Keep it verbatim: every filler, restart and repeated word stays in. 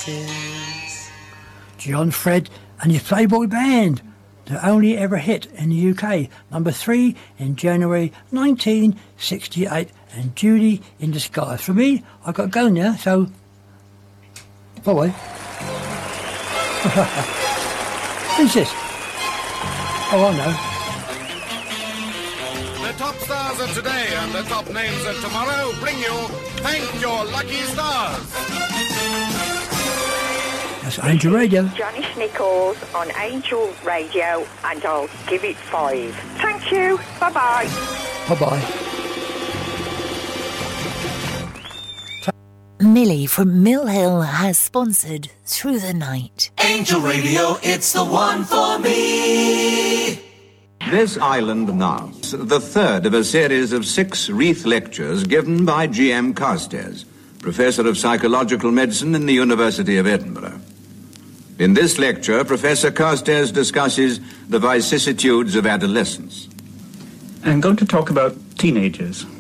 kisses. John Fred and his Playboy Band, the only ever hit in the U K, number three in January nineteen sixty-eight, and Judy in the Sky. For me, I've got to go now, so bye-bye. Who's this? Oh, I know. The top stars of today and the top names of tomorrow bring you Thank Your Lucky Stars. That's Angel Radio. Janice Nichols on Angel Radio, and I'll give it five. Thank you. Bye-bye. Bye-bye. Millie from Mill Hill has sponsored Through the Night. Angel Radio, it's the one for me. This Island Now, the third of a series of six Wreath lectures given by G M Carstairs, Professor of Psychological Medicine in the University of Edinburgh. In this lecture, Professor Carstairs discusses the vicissitudes of adolescence. I'm going to talk about teenagers.